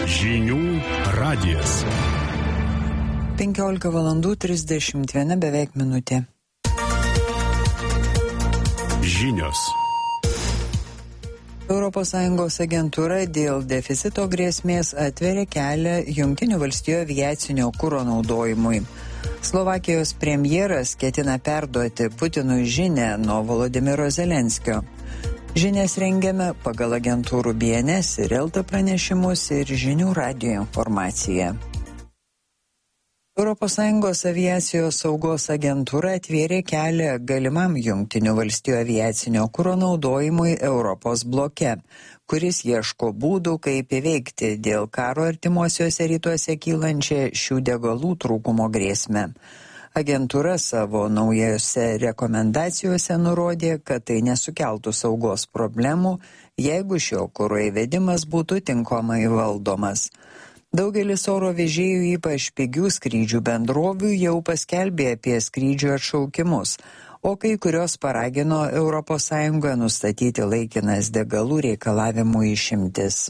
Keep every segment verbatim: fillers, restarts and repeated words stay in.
Žinių radijas. penkiolika valandų trisdešimt viena beveik minutė. Žinios. Europos Sąjungos agentūra dėl deficito grėsmės atveria kelią Jungtinių valstijų aviacinio kuro naudojimui. Slovakijos premjeras ketina perduoti Putinui žinią nuo Volodymyro Zelenskio. Žinias rengiame pagal agentūrų B N S ir Elta pranešimus ir Žinių radijo informaciją. Europos Sąjungos aviacijos saugos agentūra atvėrė kelią galimam Jungtinių valstijų aviacinio kuro naudojimui Europos bloke, kuris ieško būdų, kaip įveikti dėl karo artimuosiuose rytuose kylančią šių degalų trūkumo grėsmę. Agentūra savo naujose rekomendacijose nurodė, kad tai nesukeltų saugos problemų, jeigu šio kuro įvedimas būtų tinkamai valdomas. Daugelis oro vežėjų, ypač pigių skrydžių bendrovių, jau paskelbė apie skrydžių atšaukimus, o kai kurios paragino Europos Sąjungą nustatyti laikinas degalų reikalavimų išimtis.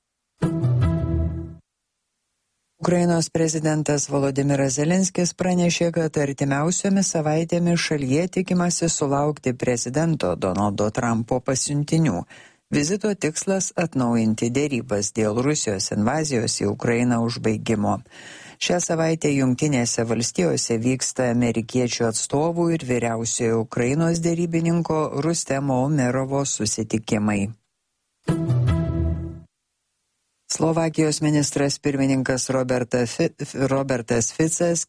Ukrainos prezidentas Volodymyras Zelenskis pranešė, kad artimiausiomis savaitėmis šalyje tikimasi sulaukti prezidento Donaldo Trumpo pasiuntinių. Vizito tikslas atnaujinti derybas dėl Rusijos invazijos į Ukrainą užbaigimo. Šią savaitę Jungtinėse valstijose vyksta amerikiečių atstovų ir vyriausiojo Ukrainos derybininko Rustemo Umerovo susitikimai. Slovakijos ministras pirmininkas Roberta Fi- Robertas Ficas